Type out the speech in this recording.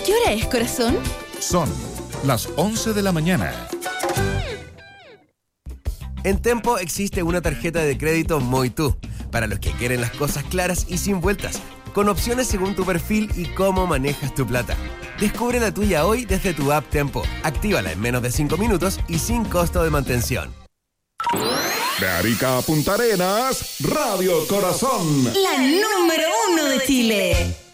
¿Qué hora es, corazón? Son las 11 de la mañana. En Tempo existe una tarjeta de crédito Muy Tú, para los que quieren las cosas claras y sin vueltas, con opciones según tu perfil y cómo manejas tu plata. Descubre la tuya hoy desde tu app Tempo. Actívala en menos de 5 minutos y sin costo de mantención. De Arica a Punta Arenas, Radio Corazón. La número 1 de Chile.